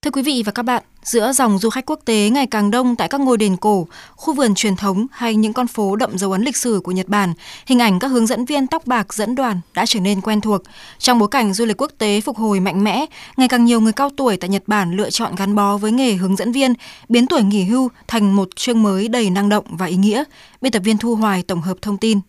Thưa quý vị và các bạn, giữa dòng du khách quốc tế ngày càng đông tại các ngôi đền cổ, khu vườn truyền thống hay những con phố đậm dấu ấn lịch sử của Nhật Bản, hình ảnh các hướng dẫn viên tóc bạc dẫn đoàn đã trở nên quen thuộc. Trong bối cảnh du lịch quốc tế phục hồi mạnh mẽ, ngày càng nhiều người cao tuổi tại Nhật Bản lựa chọn gắn bó với nghề hướng dẫn viên, biến tuổi nghỉ hưu thành một chương mới đầy năng động và ý nghĩa. Biên tập viên Thu Hoài tổng hợp thông tin.